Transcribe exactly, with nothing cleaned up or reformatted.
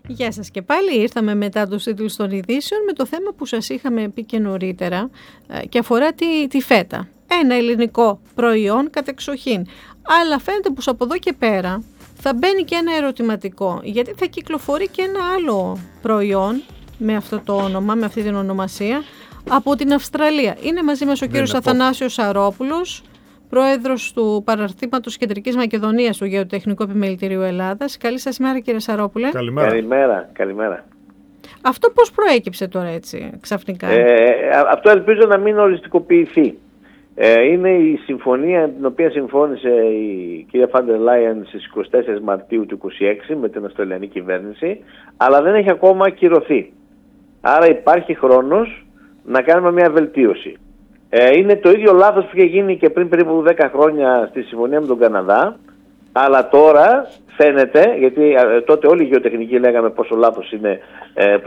Γεια σας και πάλι. Ήρθαμε μετά τους τίτλους των ειδήσεων με το θέμα που σας είχαμε πει και νωρίτερα και αφορά τη, τη φέτα. Ένα ελληνικό προϊόν κατεξοχήν. Αλλά φαίνεται πως από εδώ και πέρα θα μπαίνει και ένα ερωτηματικό, γιατί θα κυκλοφορεί και ένα άλλο προϊόν με αυτό το όνομα, με αυτή την ονομασία, από την Αυστραλία. Είναι μαζί μας ο Δεν κύριος Αθανάσιος Σαρόπουλος, πρόεδρος του Παραρτήματος Κεντρικής Μακεδονίας του Γεωτεχνικού Επιμελητηρίου Ελλάδας. Καλή σας ημέρα, κύριε Σαρόπουλε. Καλημέρα. Καλημέρα, καλημέρα. Αυτό πώς προέκυψε τώρα έτσι ξαφνικά? Ε, αυτό ελπίζω να μην οριστικοποιηθεί. Ε, είναι η συμφωνία την οποία συμφώνησε η κυρία Φάντερ Λάιεν στις είκοσι τέσσερις Μαρτίου του είκοσι έξι με την Αυστραλιανή κυβέρνηση, αλλά δεν έχει ακόμα ακυρωθεί. Άρα υπάρχει χρόνος να κάνουμε μια βελτίωση. Ε, είναι το ίδιο λάθος που είχε γίνει και πριν περίπου δέκα χρόνια στη συμφωνία με τον Καναδά, αλλά τώρα φαίνεται, γιατί ε, τότε όλοι οι γεωτεχνικοί λέγαμε πόσο λάθος είναι ε,